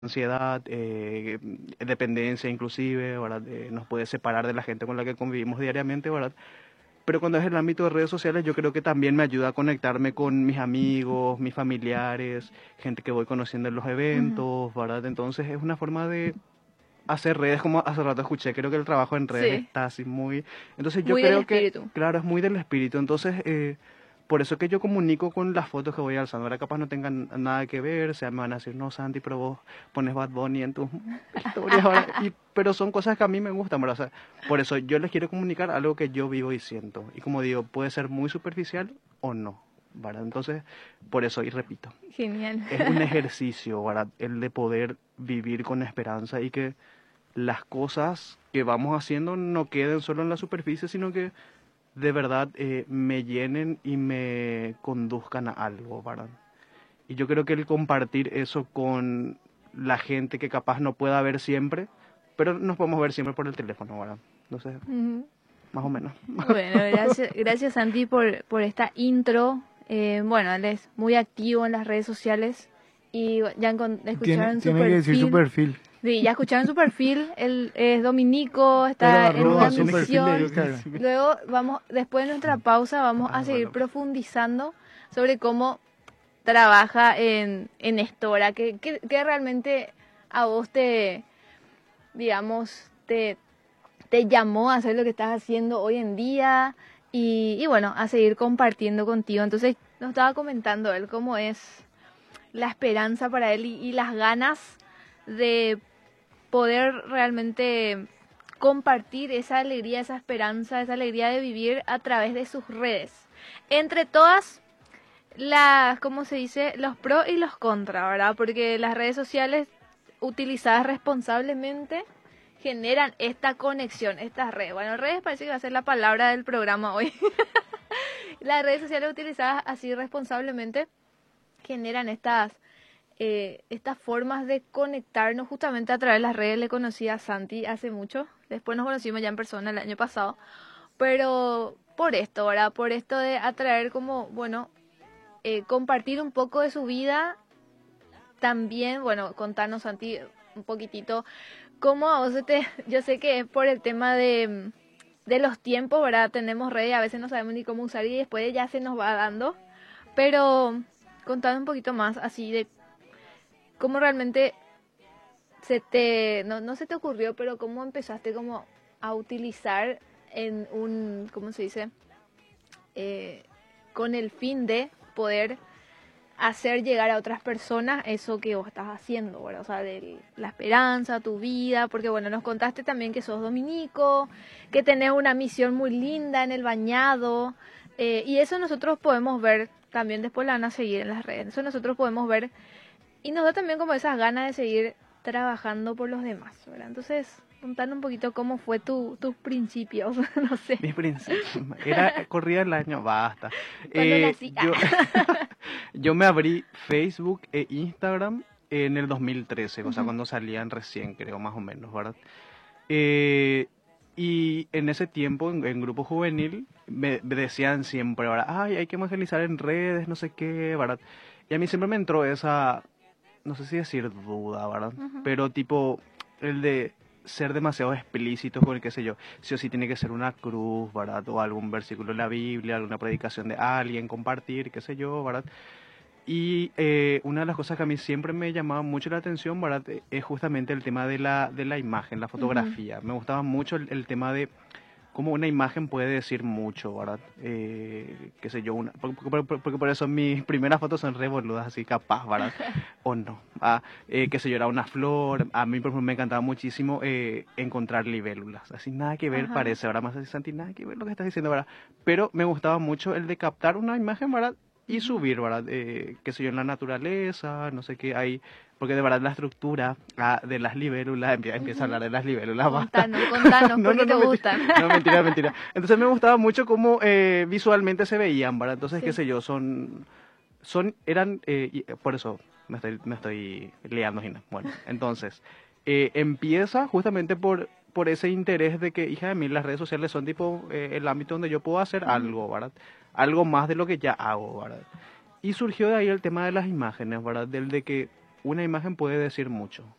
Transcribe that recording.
ansiedad, dependencia inclusive, ¿verdad? Nos puede separar de la gente con la que convivimos diariamente, ¿verdad? Pero cuando es el ámbito de redes sociales, yo creo que también me ayuda a conectarme con mis amigos, mis familiares, gente que voy conociendo en los Ujú. eventos, ¿verdad? Entonces es una forma de hacer redes, como hace rato escuché, creo que el trabajo en redes Sí, está así muy... Entonces yo muy del creo que, espíritu. claro, es muy del espíritu, entonces por eso que yo comunico con las fotos que voy alzando. Ahora capaz no tengan nada que ver, o sea, me van a decir, no, Santi, pero vos pones Bad Bunny en tus historias ahora, pero son cosas que a mí me gustan, ¿verdad? O sea, por eso yo les quiero comunicar algo que yo vivo y siento, y como digo, puede ser muy superficial o no, ¿verdad? Entonces, por eso, y repito, Genial. es un ejercicio, ¿verdad? El de poder vivir con esperanza y que las cosas que vamos haciendo no queden solo en la superficie, sino que de verdad me llenen y me conduzcan a algo, ¿verdad? Y yo creo que el compartir eso con la gente que capaz no pueda ver siempre, pero nos podemos ver siempre por el teléfono, ¿verdad? Entonces, Ujú. más o menos. Bueno, gracias Santi por esta intro. Bueno, él es muy activo en las redes sociales y ya escucharon su Tiene que decir su perfil. perfil. Sí, ya escucharon su perfil. Él es dominico, Pero está en una arroba su perfil de misión. Instagram. Luego después de nuestra pausa, vamos a seguir Bueno. profundizando sobre cómo trabaja en Estora, que realmente a vos digamos, te llamó a hacer lo que estás haciendo hoy en día y bueno, a seguir compartiendo contigo. Entonces, nos estaba comentando él cómo es la esperanza para él y las ganas de poder realmente compartir esa alegría, esa esperanza, esa alegría de vivir a través de sus redes. Entre todas ¿cómo se dice? Los pros y los contras, ¿verdad? Porque las redes sociales utilizadas responsablemente generan esta conexión, estas redes. Bueno, redes parece que va a ser la palabra del programa hoy. Las redes sociales utilizadas así responsablemente generan estas formas de conectarnos justamente a través de las redes. Le conocí a Santi hace mucho, después nos conocimos ya en persona el año pasado, pero por esto, ¿verdad? Por esto de atraer como, bueno, compartir un poco de su vida. También, bueno, contarnos, Santi, un poquitito, cómo a vos yo sé que es por el tema de los tiempos, ¿verdad? Tenemos redes, a veces no sabemos ni cómo usar y después ya se nos va dando, pero contame un poquito más así de cómo realmente no se te ocurrió, pero cómo empezaste como a utilizar en ¿cómo se dice? Con el fin de poder hacer llegar a otras personas eso que vos estás haciendo, ¿verdad? O sea, de la esperanza, tu vida, porque bueno, nos contaste también que sos dominico, que tenés una misión muy linda en el bañado, y eso nosotros podemos ver, también después la van a seguir en las redes, eso nosotros podemos ver, y nos da también como esas ganas de seguir trabajando por los demás, ¿verdad? Entonces, contanos un poquito cómo fue tus principios, no sé, Mi principio, corría el año, basta. cuando nací. Yo, yo me abrí Facebook e Instagram en el 2013, o sea, Ujú. cuando salían recién, creo, más o menos, ¿verdad? Eh, y en ese tiempo, en grupo juvenil, me decían siempre, ¿verdad? Ay, hay que evangelizar en redes, no sé qué, ¿verdad? Y a mí siempre me entró esa, no sé si decir duda, ¿verdad? Ujú. Pero tipo, el de ser demasiado explícito con el qué sé yo, sí o sí tiene que ser una cruz, ¿verdad? O algún versículo de la Biblia, alguna predicación de alguien, compartir, qué sé yo, ¿verdad? Y una de las cosas que a mí siempre me llamaba mucho la atención, ¿verdad? Es justamente el tema de la imagen, la Ujú. fotografía. Me gustaba mucho el tema de cómo una imagen puede decir mucho, ¿verdad? Qué sé yo, porque por eso mis primeras fotos son re boludas, así capaz, ¿verdad? O no. Qué sé yo, era una flor. A mí, por ejemplo, me encantaba muchísimo encontrar libélulas. Así nada que ver Ajá. parece, ahora más así, Santi, nada que ver lo que estás diciendo, ¿verdad? Pero me gustaba mucho el de captar una imagen, ¿verdad? Y Ujú. subir, ¿verdad? Qué sé yo, en la naturaleza, no sé qué, hay porque de verdad la estructura de las libélulas, empieza a Ujú. hablar de las libélulas, basta. Contanos, No, no, porque te no, mentira, gustan. no, mentira, mentira. Entonces me gustaba mucho cómo visualmente se veían, ¿verdad? Entonces, qué Sí. sé yo, eran, por eso me estoy liando, Gina. Bueno, entonces, empieza justamente por ese interés de que, hija de mí, las redes sociales son tipo el ámbito donde yo puedo hacer Ujú. algo, ¿verdad? Algo más de lo que ya hago, ¿verdad? Y surgió de ahí el tema de las imágenes, ¿verdad? Del de que una imagen puede decir mucho.